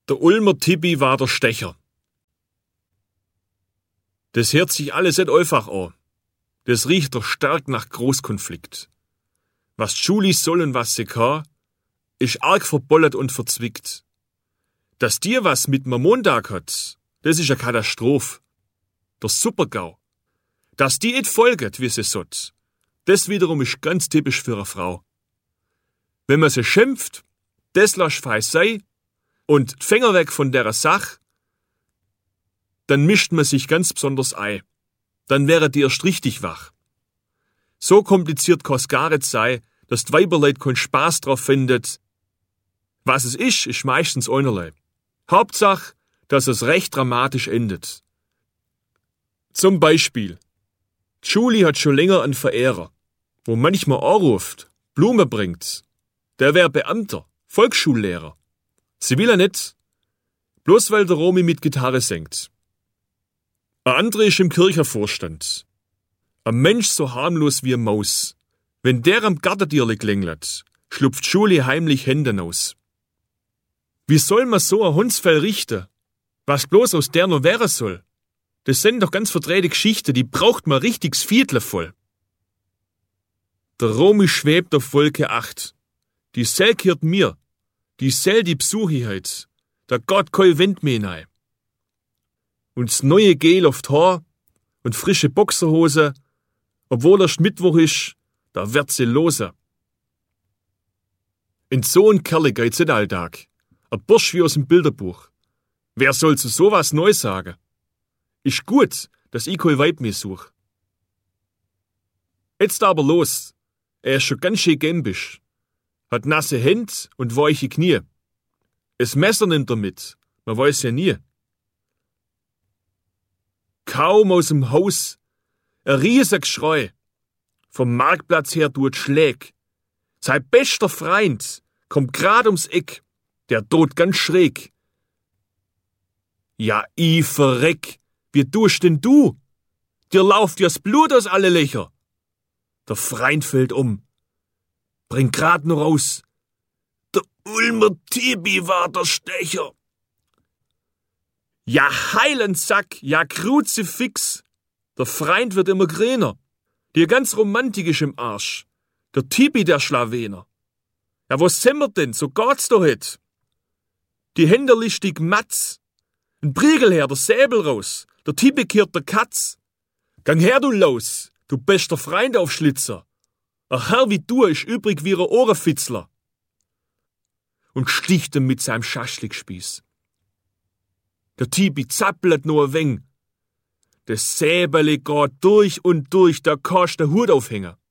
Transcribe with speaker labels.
Speaker 1: Der Ulmer Tibi war der Stecher. Das hört sich alles nicht einfach an. Das riecht doch stark nach Großkonflikt. Was die Schule soll und was sie kann, ist arg verbollert und verzwickt. Dass dir was mit dem Montag hat, das ist eine Katastrophe. Der Supergau. Dass die nicht folgt, wie sie sollt, das wiederum ist ganz typisch für eine Frau. Wenn man sie schimpft, das lasch fein sei und die Finger weg von der Sache, dann mischt man sich ganz besonders ein. Dann wäre die erst richtig wach. So kompliziert kann's gar nicht sein, dass die Weiberleut keinen Spaß drauf findet. Was es ist meistens einerlei. Hauptsache, dass es recht dramatisch endet. Zum Beispiel, die Schule hat schon länger einen Verehrer, wo manchmal anruft, Blume bringt. Der wär Beamter, Volksschullehrer. Sie will er nicht, bloß weil der Romy mit Gitarre singt. Ein anderer ist im Kirchenvorstand. Ein Mensch so harmlos wie eine Maus. Wenn der am Gartentierli klingelt, schlupft Schule heimlich Hände aus. Wie soll man so ein Hundsfell richten? Was bloß aus der noch wäre soll? Das sind doch ganz verdrehte Geschichten, die braucht man richtigs Viertel voll. Der Romy schwebt auf Wolke 8. Die Sell gehört mir. Die Sell die besuche heut. Da Gott kein Wind mehr hinein. Und das neue Gel auf die Haar und frische Boxerhose, obwohl erst Mittwoch ist, da wird sie lose. In so ein Kerl geht's nicht alltag. Ein Bursch wie aus dem Bilderbuch. Wer soll zu sowas neu sagen? Ist gut, dass ich kein Weib mehr such. Jetzt aber los. Er ist schon ganz schön gämbisch. Hat nasse Hände und weiche Knie. Es Messer nimmt er mit. Man weiß ja nie. Kaum aus dem Haus. Ein riesiger Geschrei. Vom Marktplatz her tut Schläg. Sein bester Freund kommt grad ums Eck. Der tut ganz schräg. Ja, i verreck. Wie tust denn du? Dir lauft ja das Blut aus alle Löcher. Der Freund fällt um. Bring grad noch raus. Der Ulmer Tibi war der Stecher. Ja, Heilensack, ja, Kruzifix. Der Freund wird immer grüner. Die ganz romantisch im Arsch. Der Tibi, der Schlawener. Ja, was sind wir denn? So geht's doch het. Die Hände listig Matz. Ein Priegel her, der Säbel raus. Der Tibi kehrt der Katz. Gang her, du Laus, du bester Freund auf Schlitzer. Ein Herr wie du ist übrig wie ein Ohrenfitzler. Und sticht ihm mit seinem Schaschlikspieß. Der Tibi zappelt nur ein wenig. Das Säbeli geht durch und durch, da kannst der Hut aufhängen.